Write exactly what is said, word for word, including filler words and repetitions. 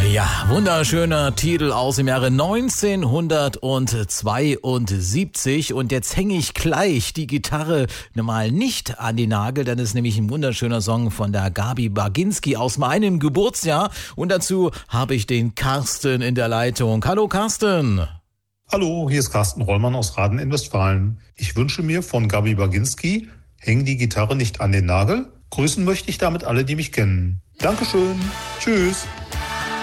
Ja, wunderschöner Titel aus dem Jahre neunzehnhundertzweiundsiebzig und jetzt hänge ich gleich die Gitarre mal nicht an den Nagel, denn es ist nämlich ein wunderschöner Song von der Gabi Baginski aus meinem Geburtsjahr und dazu habe ich den Carsten in der Leitung. Hallo Carsten. Hallo, hier ist Carsten Rollmann aus Rahden in Westfalen. Ich wünsche mir von Gabi Baginski, häng die Gitarre nicht an den Nagel. Grüßen möchte ich damit alle, die mich kennen. Dankeschön. Tschüss.